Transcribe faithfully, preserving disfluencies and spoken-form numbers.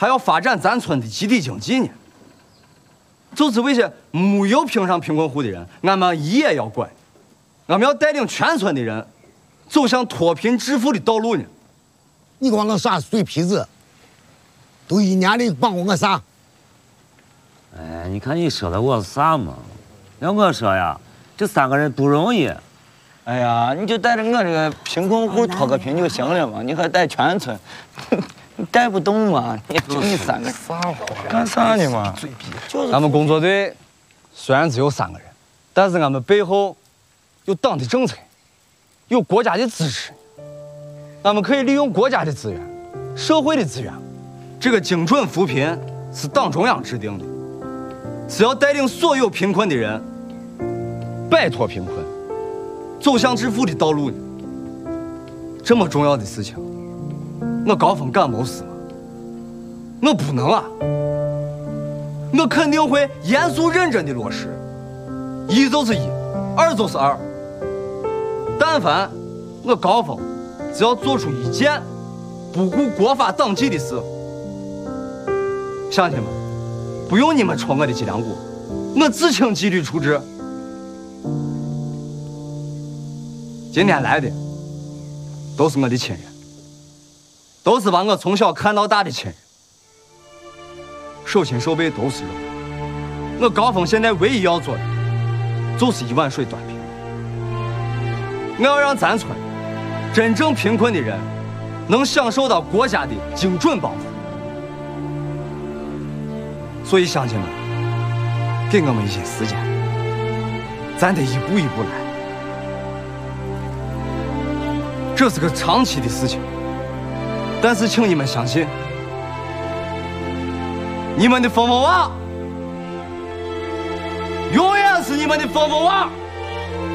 还要发展咱村的集体经济呢。就是为些没有评上贫困户的人，俺们也要管，俺们要带领全村的人走向脱贫致富的道路呢。 你光能耍嘴皮子，都一年的帮我个啥？ 哎，你看你说的我是啥嘛？要我说呀，这三个人不容易。 哎呀，你就带着我这个贫困户脱个贫就行了嘛，你还带全村，你带不动嘛？你就你三个啥活？干啥呢嘛？ 俺们工作队虽然只有三个人，但是俺们背后有党的政策，有国家的支持，俺们可以利用国家的资源、社会的资源。这个精准扶贫是党中央制定的，是要带领所有贫困的人摆脱贫困，走向致富的道路呢。这么重要的事情，我高峰敢谋私吗？我不能啊！我肯定会严肃认真的落实，一就是一，二就是二。但凡我高峰只要做出一件不顾国法党纪的事，乡亲们，不用你们戳我的脊梁骨，我自请纪律处置。今天来的都是我的亲人，都是把我从小看到大的亲人，手心手背都是肉。我高峰现在唯一要做的，就是一碗水端平。我要让咱村真正贫困的人能享受到国家的精准帮扶。所以乡亲们，给我们一些时间，咱得一步一步来。这是个长期的事情，但是请你们相信，你们的风风网永远是你们的风风网。